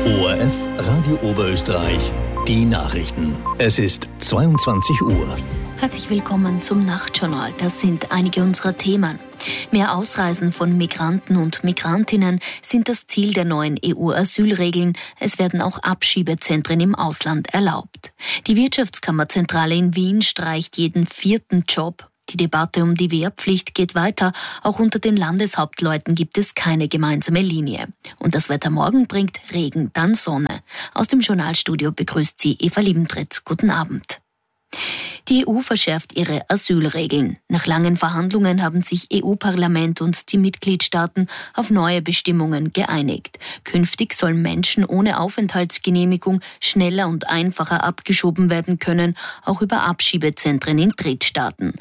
ORF Radio Oberösterreich, die Nachrichten. Es ist 22 Uhr. Herzlich willkommen zum Nachtjournal. Das sind einige unserer Themen. Mehr Ausreisen von Migranten und Migrantinnen sind das Ziel der neuen EU-Asylregeln. Es werden auch Abschiebezentren im Ausland erlaubt. Die Wirtschaftskammerzentrale in Wien streicht jeden 4. Job. Die Debatte um die Wehrpflicht geht weiter. Auch unter den Landeshauptleuten gibt es keine gemeinsame Linie. Und das Wetter morgen bringt Regen, dann Sonne. Aus dem Journalstudio begrüßt sie Eva Liebentritz. Guten Abend. Die EU verschärft ihre Asylregeln. Nach langen Verhandlungen haben sich EU-Parlament und die Mitgliedstaaten auf neue Bestimmungen geeinigt. Künftig sollen Menschen ohne Aufenthaltsgenehmigung schneller und einfacher abgeschoben werden können, auch über Abschiebezentren in Drittstaaten.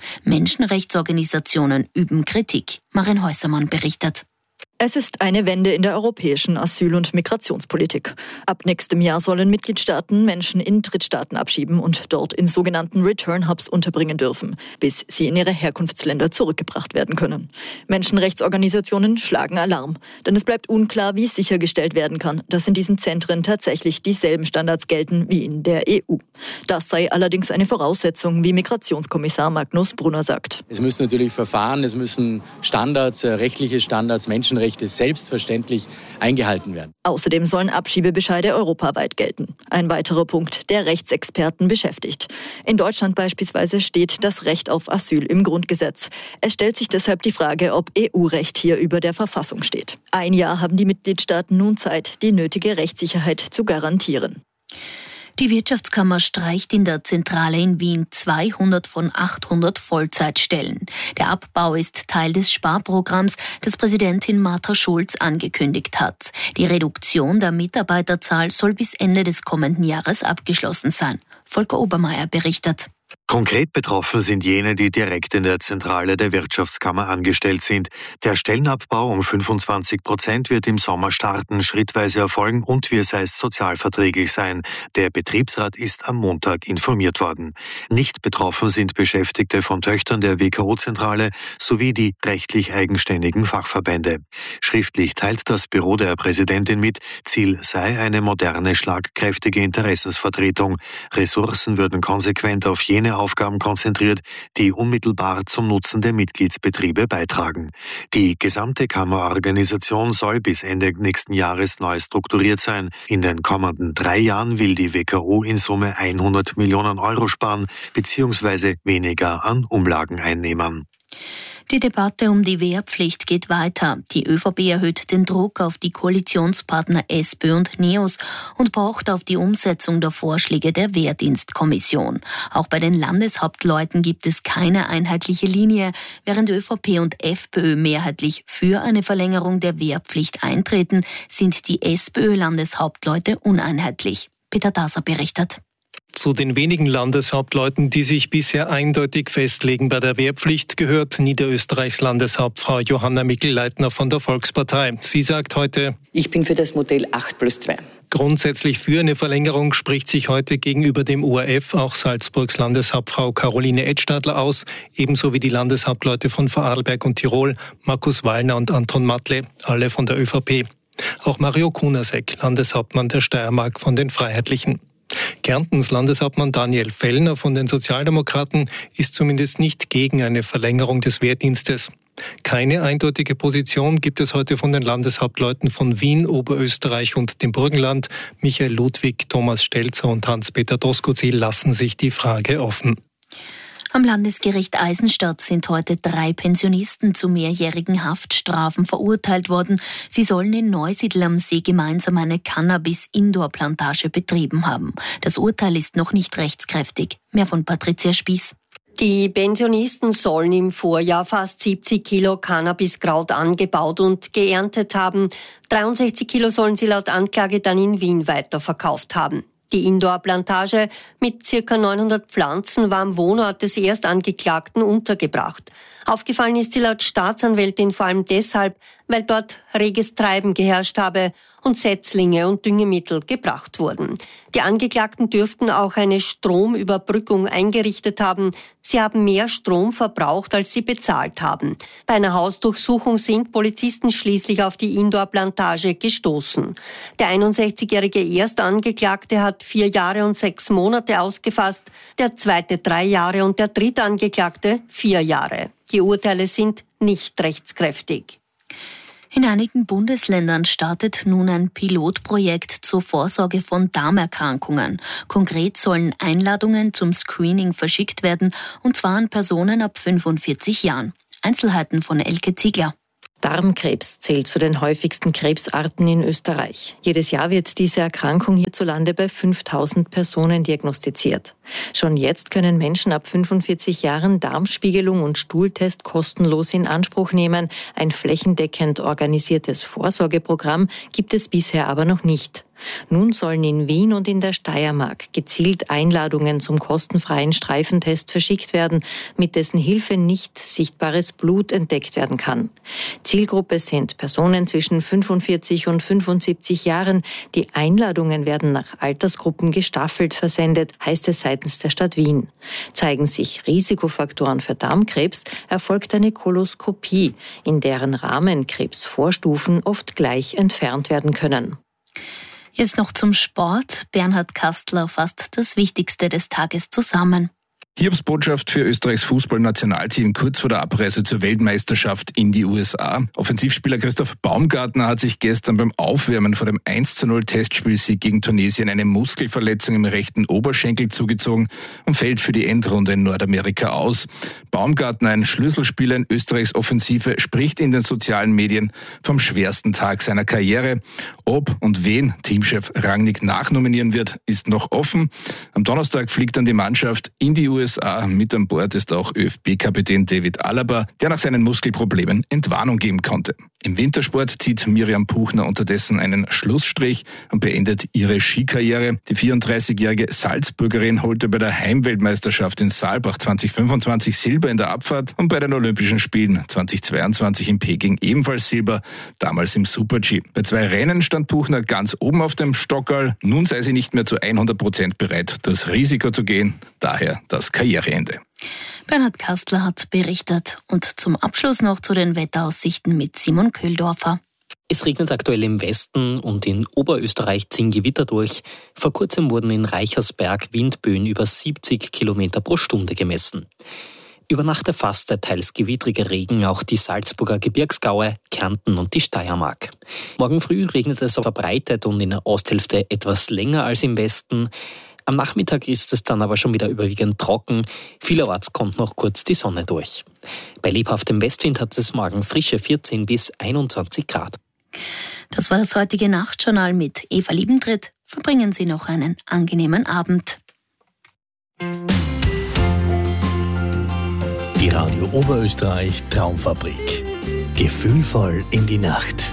Menschenrechtsorganisationen üben Kritik. Maren Häusermann berichtet. Es ist eine Wende in der europäischen Asyl- und Migrationspolitik. Ab nächstem Jahr sollen Mitgliedstaaten Menschen in Drittstaaten abschieben und dort in sogenannten Return-Hubs unterbringen dürfen, bis sie in ihre Herkunftsländer zurückgebracht werden können. Menschenrechtsorganisationen schlagen Alarm, denn es bleibt unklar, wie sichergestellt werden kann, dass in diesen Zentren tatsächlich dieselben Standards gelten wie in der EU. Das sei allerdings eine Voraussetzung, wie Migrationskommissar Magnus Brunner sagt. Es müssen natürlich Verfahren, es müssen Standards, rechtliche Standards, Menschenrechte selbstverständlich eingehalten werden. Außerdem sollen Abschiebebescheide europaweit gelten. Ein weiterer Punkt, der Rechtsexperten beschäftigt. In Deutschland beispielsweise steht das Recht auf Asyl im Grundgesetz. Es stellt sich deshalb die Frage, ob EU-Recht hier über der Verfassung steht. Ein Jahr haben die Mitgliedstaaten nun Zeit, die nötige Rechtssicherheit zu garantieren. Die Wirtschaftskammer streicht in der Zentrale in Wien 200 von 800 Vollzeitstellen. Der Abbau ist Teil des Sparprogramms, das Präsidentin Martha Schulz angekündigt hat. Die Reduktion der Mitarbeiterzahl soll bis Ende des kommenden Jahres abgeschlossen sein. Volker Obermeier berichtet. Konkret betroffen sind jene, die direkt in der Zentrale der Wirtschaftskammer angestellt sind. Der Stellenabbau um 25% wird im Sommer starten, schrittweise erfolgen und wie es heißt, sozialverträglich sein. Der Betriebsrat ist am Montag informiert worden. Nicht betroffen sind Beschäftigte von Töchtern der WKO-Zentrale sowie die rechtlich eigenständigen Fachverbände. Schriftlich teilt das Büro der Präsidentin mit, Ziel sei eine moderne, schlagkräftige Interessensvertretung. Ressourcen würden konsequent auf jene Aufgaben konzentriert, die unmittelbar zum Nutzen der Mitgliedsbetriebe beitragen. Die gesamte Kammerorganisation soll bis Ende nächsten Jahres neu strukturiert sein. In den kommenden 3 Jahren will die WKO in Summe 100 Millionen Euro sparen bzw. weniger an Umlagen einnehmen. Die Debatte um die Wehrpflicht geht weiter. Die ÖVP erhöht den Druck auf die Koalitionspartner SPÖ und NEOS und pocht auf die Umsetzung der Vorschläge der Wehrdienstkommission. Auch bei den Landeshauptleuten gibt es keine einheitliche Linie. Während ÖVP und FPÖ mehrheitlich für eine Verlängerung der Wehrpflicht eintreten, sind die SPÖ-Landeshauptleute uneinheitlich. Peter Daser berichtet. Zu den wenigen Landeshauptleuten, die sich bisher eindeutig festlegen bei der Wehrpflicht, gehört Niederösterreichs Landeshauptfrau Johanna Mikl-Leitner von der Volkspartei. Sie sagt heute: Ich bin für das Modell 8+2. Grundsätzlich für eine Verlängerung spricht sich heute gegenüber dem ORF auch Salzburgs Landeshauptfrau Caroline Edstadler aus, ebenso wie die Landeshauptleute von Vorarlberg und Tirol, Markus Wallner und Anton Matle, alle von der ÖVP. Auch Mario Kunasek, Landeshauptmann der Steiermark von den Freiheitlichen. Kärntens Landeshauptmann Daniel Fellner von den Sozialdemokraten ist zumindest nicht gegen eine Verlängerung des Wehrdienstes. Keine eindeutige Position gibt es heute von den Landeshauptleuten von Wien, Oberösterreich und dem Burgenland. Michael Ludwig, Thomas Stelzer und Hans-Peter Doskozil lassen sich die Frage offen. Am Landesgericht Eisenstadt sind heute 3 Pensionisten zu mehrjährigen Haftstrafen verurteilt worden. Sie sollen in Neusiedl am See gemeinsam eine Cannabis-Indoor-Plantage betrieben haben. Das Urteil ist noch nicht rechtskräftig. Mehr von Patricia Spieß. Die Pensionisten sollen im Vorjahr fast 70 Kilo Cannabiskraut angebaut und geerntet haben. 63 Kilo sollen sie laut Anklage dann in Wien weiterverkauft haben. Die Indoor-Plantage mit ca. 900 Pflanzen war am Wohnort des Erstangeklagten untergebracht. Aufgefallen ist sie laut Staatsanwältin vor allem deshalb, weil dort reges Treiben geherrscht habe und Setzlinge und Düngemittel gebracht wurden. Die Angeklagten dürften auch eine Stromüberbrückung eingerichtet haben. Sie haben mehr Strom verbraucht, als sie bezahlt haben. Bei einer Hausdurchsuchung sind Polizisten schließlich auf die Indoor-Plantage gestoßen. Der 61-jährige Erstangeklagte hat 4 Jahre und 6 Monate ausgefasst, der zweite 3 Jahre und der dritte Angeklagte 4 Jahre. Die Urteile sind nicht rechtskräftig. In einigen Bundesländern startet nun ein Pilotprojekt zur Vorsorge von Darmerkrankungen. Konkret sollen Einladungen zum Screening verschickt werden, und zwar an Personen ab 45 Jahren. Einzelheiten von Elke Ziegler. Darmkrebs zählt zu den häufigsten Krebsarten in Österreich. Jedes Jahr wird diese Erkrankung hierzulande bei 5000 Personen diagnostiziert. Schon jetzt können Menschen ab 45 Jahren Darmspiegelung und Stuhltest kostenlos in Anspruch nehmen. Ein flächendeckend organisiertes Vorsorgeprogramm gibt es bisher aber noch nicht. Nun sollen in Wien und in der Steiermark gezielt Einladungen zum kostenfreien Streifentest verschickt werden, mit dessen Hilfe nicht sichtbares Blut entdeckt werden kann. Zielgruppe sind Personen zwischen 45 und 75 Jahren. Die Einladungen werden nach Altersgruppen gestaffelt versendet, heißt es seitens der Stadt Wien. Zeigen sich Risikofaktoren für Darmkrebs, erfolgt eine Koloskopie, in deren Rahmen Krebsvorstufen oft gleich entfernt werden können. Jetzt noch zum Sport. Bernhard Kastler fasst das Wichtigste des Tages zusammen. Hiobsbotschaft für Österreichs Fußballnationalteam kurz vor der Abreise zur Weltmeisterschaft in die USA. Offensivspieler Christoph Baumgartner hat sich gestern beim Aufwärmen vor dem 1:0 Testspielsieg gegen Tunesien eine Muskelverletzung im rechten Oberschenkel zugezogen und fällt für die Endrunde in Nordamerika aus. Baumgartner, ein Schlüsselspieler in Österreichs Offensive, spricht in den sozialen Medien vom schwersten Tag seiner Karriere. Ob und wen Teamchef Rangnick nachnominieren wird, ist noch offen. Am Donnerstag fliegt dann die Mannschaft in die USA. Mit an Bord ist auch ÖFB-Kapitän David Alaba, der nach seinen Muskelproblemen Entwarnung geben konnte. Im Wintersport zieht Miriam Puchner unterdessen einen Schlussstrich und beendet ihre Skikarriere. Die 34-jährige Salzburgerin holte bei der Heimweltmeisterschaft in Saalbach 2025 Silber in der Abfahrt und bei den Olympischen Spielen 2022 in Peking ebenfalls Silber, damals im Super-G. Bei 2 Rennen stand Puchner ganz oben auf dem Stockerl. Nun sei sie nicht mehr zu 100% bereit, das Risiko zu gehen. Daher das Karriereende. Bernhard Kastler hat berichtet. Und zum Abschluss noch zu den Wetteraussichten mit Simon Köhldorfer. Es regnet aktuell im Westen und in Oberösterreich ziehen Gewitter durch. Vor kurzem wurden in Reichersberg Windböen über 70 Kilometer pro Stunde gemessen. Über Nacht erfasste teils gewittriger Regen auch die Salzburger Gebirgsgaue, Kärnten und die Steiermark. Morgen früh regnet es verbreitet und in der Osthälfte etwas länger als im Westen. Am Nachmittag ist es dann aber schon wieder überwiegend trocken. Vielerorts kommt noch kurz die Sonne durch. Bei lebhaftem Westwind hat es morgen frische 14 bis 21 Grad. Das war das heutige Nachtjournal mit Eva Liebentritt. Verbringen Sie noch einen angenehmen Abend. Die Radio Oberösterreich Traumfabrik. Gefühlvoll in die Nacht.